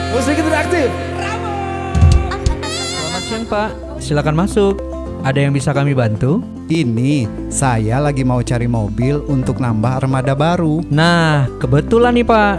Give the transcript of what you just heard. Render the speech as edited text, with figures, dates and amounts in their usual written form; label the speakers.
Speaker 1: Musik interaktif.
Speaker 2: Selamat siang Pak, silakan masuk. Ada yang bisa kami bantu?
Speaker 3: Ini saya lagi mau cari mobil untuk nambah armada baru.
Speaker 2: Nah, kebetulan nih Pak.